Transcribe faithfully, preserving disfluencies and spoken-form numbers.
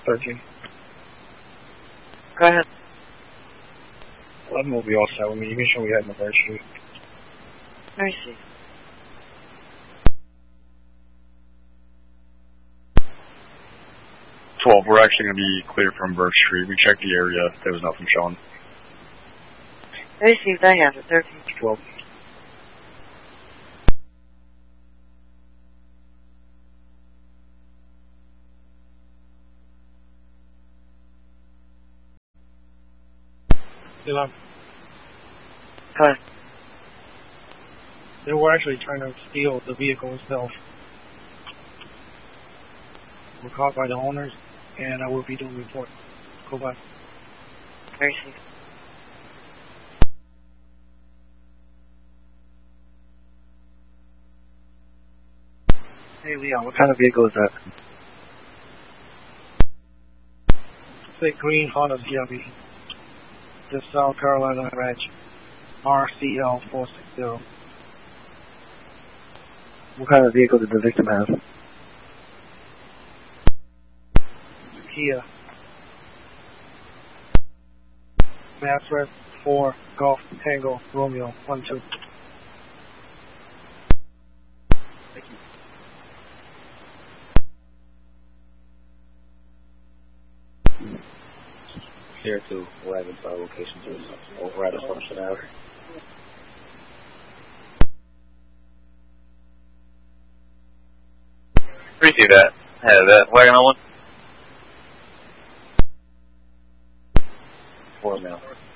thirteen. Go ahead. eleven will be all set with me. You can show me that in the bird street. I see. twelve, we're actually going to be clear from Birch Street. We checked the area. There was nothing showing. Received, I have it. thirteen. twelve. eleven. Go ahead. They were actually trying to steal the vehicle itself. We're caught by the owners, and I will be doing a report. Go back. Received. Hey, Leon, what kind of vehicle is that? It's a green Honda C R V. The South Carolina Ranch. R C L four sixty. What kind of vehicle did the victim have? Kia. Mass four Golf Tango Romeo one two. Thank you. Here to arriving to our location to override assumption out. Receive that. Have that. Wagon on one. Four mil.